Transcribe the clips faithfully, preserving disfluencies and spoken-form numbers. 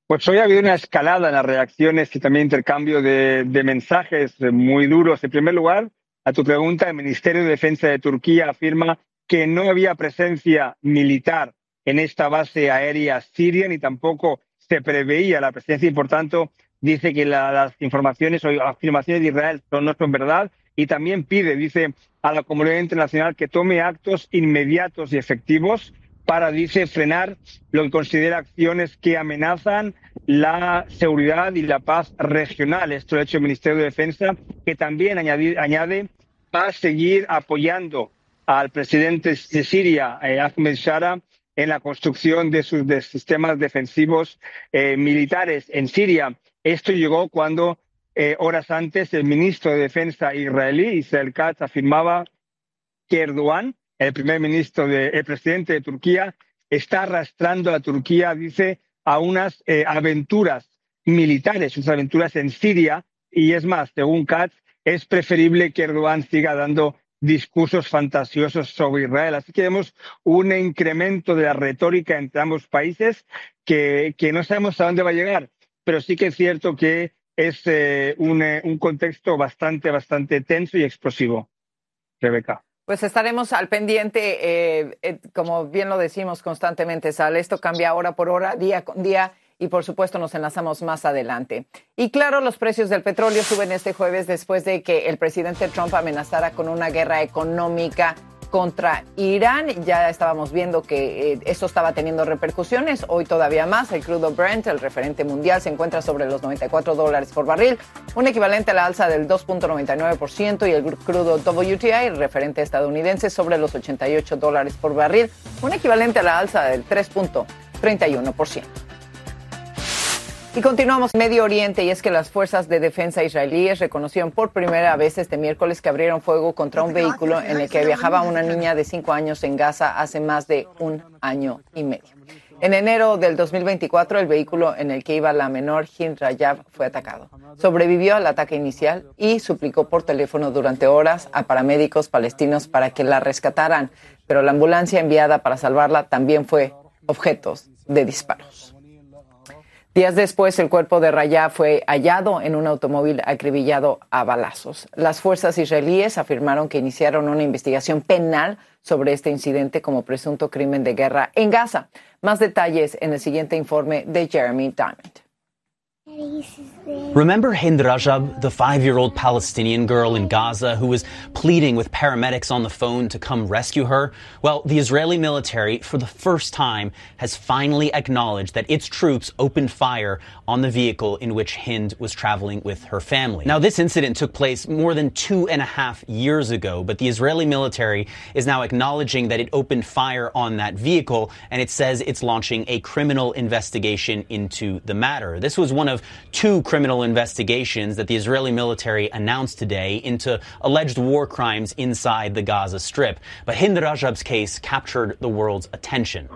Pues hoy ha habido una escalada en las reacciones y también intercambio de, de mensajes muy duros. En primer lugar, a tu pregunta, el Ministerio de Defensa de Turquía afirma que no había presencia militar en esta base aérea siria, ni tampoco se preveía la presencia y, por tanto, dice que la, las informaciones o afirmaciones de Israel no, no son verdad y también pide, dice, a la comunidad internacional que tome actos inmediatos y efectivos para, dice, frenar lo que considera acciones que amenazan la seguridad y la paz regional. Esto lo ha hecho el Ministerio de Defensa, que también añade, añade va a seguir apoyando al presidente de Siria, eh, Ahmed Shara, en la construcción de sus de sistemas defensivos eh, militares en Siria. Esto llegó cuando, eh, horas antes, el ministro de Defensa israelí, Israel Katz, afirmaba que Erdogan, el primer ministro, de, el presidente de Turquía, está arrastrando a Turquía, dice, a unas eh, aventuras militares, unas aventuras en Siria, y es más, según Katz, es preferible que Erdogan siga dando discursos fantasiosos sobre Israel. Así que vemos un incremento de la retórica entre ambos países que, que no sabemos a dónde va a llegar, pero sí que es cierto que es eh, un, eh, un contexto bastante, bastante tenso y explosivo. Rebeca. Pues estaremos al pendiente, eh, eh, como bien lo decimos constantemente, Sal, esto cambia hora por hora, día con día, y por supuesto nos enlazamos más adelante. Y claro, los precios del petróleo suben este jueves después de que el presidente Trump amenazara con una guerra económica contra Irán. Ya estábamos viendo que eh, esto estaba teniendo repercusiones, hoy todavía más. El crudo Brent, el referente mundial, se encuentra sobre los noventa y cuatro dólares por barril, un equivalente a la alza del dos punto noventa y nueve por ciento, y el crudo W T I, el referente estadounidense, sobre los ochenta y ocho dólares por barril, un equivalente a la alza del tres punto treinta y uno por ciento. Y continuamos en Medio Oriente, y es que las fuerzas de defensa israelíes reconocieron por primera vez este miércoles que abrieron fuego contra un vehículo en el que viajaba una niña de cinco años en Gaza hace más de un año y medio. En enero del dos mil veinticuatro, el vehículo en el que iba la menor Hind Rajab fue atacado. Sobrevivió al ataque inicial y suplicó por teléfono durante horas a paramédicos palestinos para que la rescataran, pero la ambulancia enviada para salvarla también fue objeto de disparos. Días después, el cuerpo de Rajab fue hallado en un automóvil acribillado a balazos. Las fuerzas israelíes afirmaron que iniciaron una investigación penal sobre este incidente como presunto crimen de guerra en Gaza. Más detalles en el siguiente informe de Jeremy Diamond. Remember Hind Rajab, the five-year-old Palestinian girl in Gaza who was pleading with paramedics on the phone to come rescue her? Well, the Israeli military, for the first time, has finally acknowledged that its troops opened fire on the vehicle in which Hind was traveling with her family. Now, this incident took place more than two and a half years ago, but the Israeli military is now acknowledging that it opened fire on that vehicle, and it says it's launching a criminal investigation into the matter. This was one of two criminal investigations that the Israeli military announced today into alleged war crimes inside the Gaza Strip. But Hind Rajab's case captured the world's attention.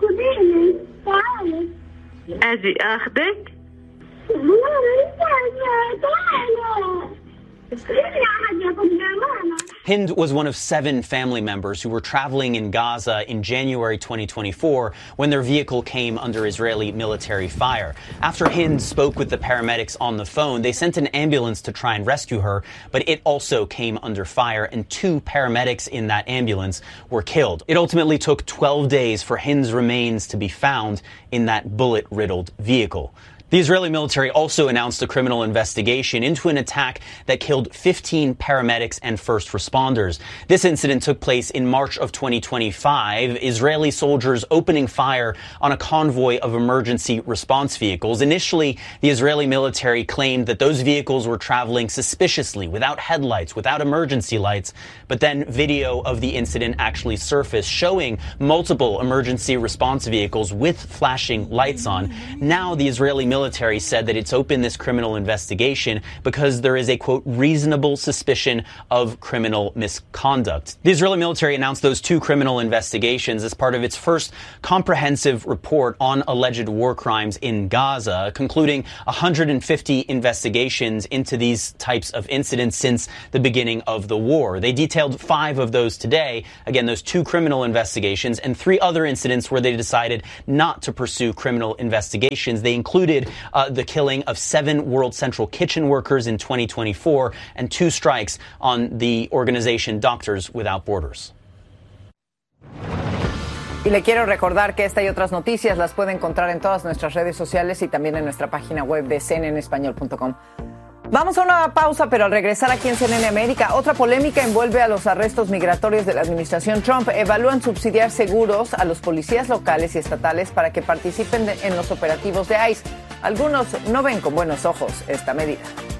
Hind was one of seven family members who were traveling in Gaza in January twenty twenty-four when their vehicle came under Israeli military fire. After Hind spoke with the paramedics on the phone, they sent an ambulance to try and rescue her, but it also came under fire, and two paramedics in that ambulance were killed. It ultimately took twelve days for Hind's remains to be found in that bullet-riddled vehicle. The Israeli military also announced a criminal investigation into an attack that killed fifteen paramedics and first responders. This incident took place in March of twenty twenty-five, Israeli soldiers opening fire on a convoy of emergency response vehicles. Initially, the Israeli military claimed that those vehicles were traveling suspiciously, without headlights, without emergency lights, but then video of the incident actually surfaced showing multiple emergency response vehicles with flashing lights on. Now the Israeli military military said that it's opened this criminal investigation because there is a, quote, reasonable suspicion of criminal misconduct. The Israeli military announced those two criminal investigations as part of its first comprehensive report on alleged war crimes in Gaza, concluding one hundred fifty investigations into these types of incidents since the beginning of the war. They detailed five of those today, again, those two criminal investigations, and three other incidents where they decided not to pursue criminal investigations. They included uh, the killing of seven World Central Kitchen workers in twenty twenty-four and two strikes on the organization Doctors Without Borders. Y le quiero recordar que esta y otras noticias las puede encontrar en todas nuestras redes sociales y también en nuestra página web de c n n español punto com. Vamos a una pausa, pero al regresar aquí en C N N América, otra polémica envuelve a los arrestos migratorios de la administración Trump. Evalúan subsidiar seguros a los policías locales y estatales para que participen de, en los operativos de ICE. Algunos no ven con buenos ojos esta medida.